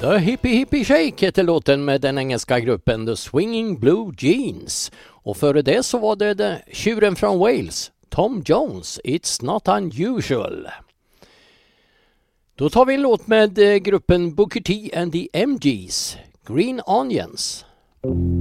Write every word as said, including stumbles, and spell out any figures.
The Hippie Hippie Shake heter låten med den engelska gruppen The Swinging Blue Jeans. Och före det så var det, det tjuren från Wales, Tom Jones, It's Not Unusual. Då tar vi en låt med gruppen Booker T and the M Gs, Green Onions.